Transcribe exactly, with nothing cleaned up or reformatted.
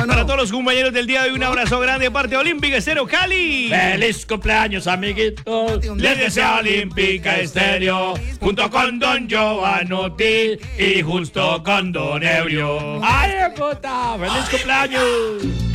Para todos los compañeros del día de hoy, un abrazo grande de parte de Olímpica Estéreo Cali. ¡Feliz cumpleaños, amiguitos! Les desea Olímpica Estéreo, junto con Don Giovanotti y justo con Don Ebrio. ¡Ay, puta! ¡Feliz cumpleaños!